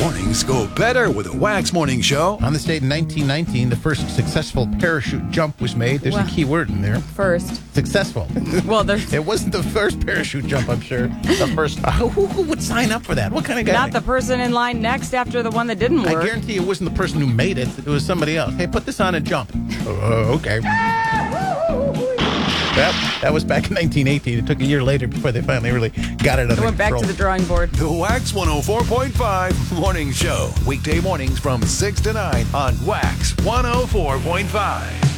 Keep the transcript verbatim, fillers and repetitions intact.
Mornings go better with a Wax Morning Show. On this date in nineteen nineteen, the first successful parachute jump was made. There's Well, a key word in there. First. Successful. Well, there's It wasn't the first parachute jump, I'm sure. The first. Uh, who, who would sign up for that? What kind of guy? not the person in line next after the one that didn't I work. guarantee it wasn't the person who made it. It was somebody else. Hey, put this on and jump. Oh, okay. Well, that was back in nineteen eighteen. It took a year later before they finally really got it under They went back control. to the drawing board. The Wax one oh four point five Morning Show. Weekday mornings from six to nine on Wax one oh four point five.